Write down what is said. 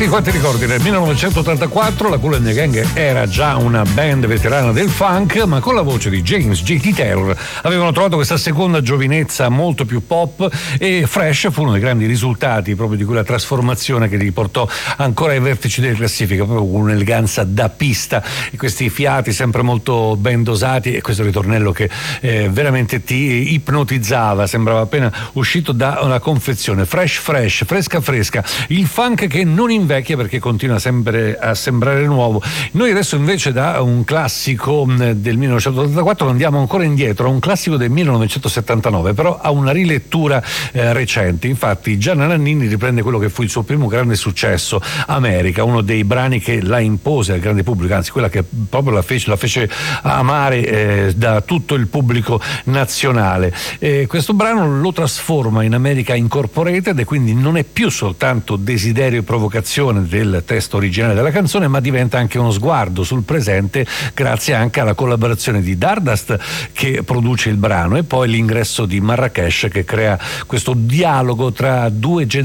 Sì, quanti ricordi? Nel 1984 la Kool and the Gang era già una band veterana del funk, ma con la voce di James J.T. Taylor avevano trovato questa seconda giovinezza molto più pop, e Fresh fu uno dei grandi risultati proprio di quella trasformazione che li portò ancora ai vertici delle classifiche, proprio con un'eleganza da pista e questi fiati sempre molto ben dosati, e questo ritornello che veramente ti ipnotizzava, sembrava appena uscito da una confezione. Fresh, fresca, il funk che non invecchia perché continua sempre a sembrare nuovo. Noi adesso invece da un classico del 1984 andiamo ancora indietro a un classico del 1979, però a una rilettura recente. Infatti Gianna Nannini riprende quello che fu il suo primo grande successo, America, uno dei brani che la impose al grande pubblico, anzi quella che proprio la fece amare da tutto il pubblico nazionale. Questo brano lo trasforma in America Incorporated, e quindi non è più soltanto desiderio e provocazione del testo originale della canzone, ma diventa anche uno sguardo sul presente, grazie anche alla collaborazione di Dardust che produce il brano, e poi l'ingresso di Marrakesh che crea questo dialogo tra due generazioni